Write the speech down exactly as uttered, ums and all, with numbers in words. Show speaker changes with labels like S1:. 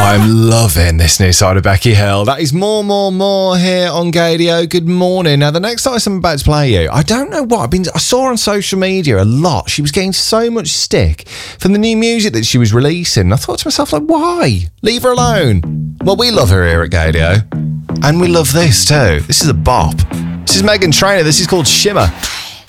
S1: I'm loving this new side of Becky Hill. That is More, More, More here on Gadio. Good morning. Now, the next artist I'm about to play you, I don't know what. I've been, I saw her on social media a lot. She was getting so much stick from the new music that she was releasing. I thought to myself, like, why? Leave her alone. Well, we love her here at Gadio. And we love this too. This is a bop. This is Meghan Trainor. This is called Shimmer.